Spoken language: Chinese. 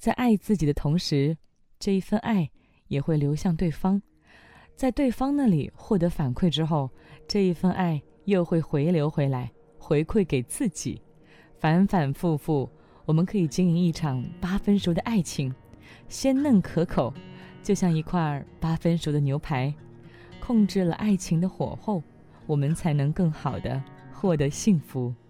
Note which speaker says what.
Speaker 1: 在爱自己的同时，这一份爱也会流向对方，在对方那里获得反馈之后，这一份爱又会回流回来，回馈给自己。反反复复，我们可以经营一场8分熟的爱情，鲜嫩可口，就像一块8分熟的牛排。控制了爱情的火候，我们才能更好地获得幸福。